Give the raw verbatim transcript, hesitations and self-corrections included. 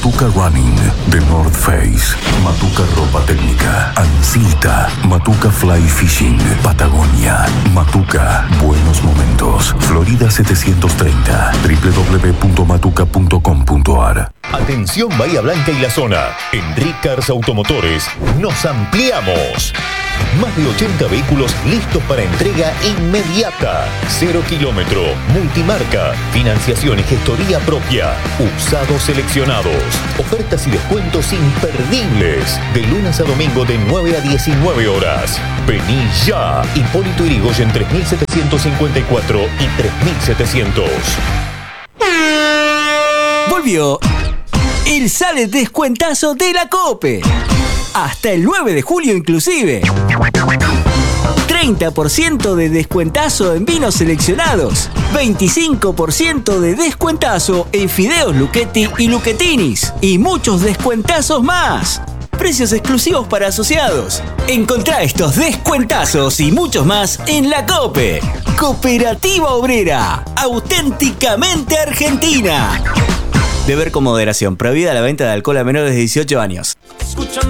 Matuca Running, The North Face, Matuca Ropa Técnica, Ancilta, Matuca Fly Fishing, Patagonia, Matuca, Buenos Momentos, Florida setecientos treinta, doble u doble u doble u punto matuca punto com punto a r. Atención Bahía Blanca y la zona. En Ricars Automotores nos ampliamos. Más de ochenta vehículos listos para entrega inmediata. Cero kilómetro, multimarca, financiación y gestoría propia. Usados seleccionados. Ofertas y descuentos imperdibles. De lunes a domingo de nueve a diecinueve horas. Vení ya. Hipólito Yrigoyen tres mil setecientos cincuenta y cuatro y tres mil setecientos. Volvió el Sale Descuentazo de la COPE. Hasta el nueve de julio inclusive. treinta por ciento de descuentazo en vinos seleccionados. veinticinco por ciento de descuentazo en fideos Luchetti y Luchetinis. Y muchos descuentazos más. Precios exclusivos para asociados. Encontrá estos descuentazos y muchos más en la COPE. Cooperativa Obrera. Auténticamente argentina. Beber con moderación. Prohibida la venta de alcohol a menores de dieciocho años. Escucha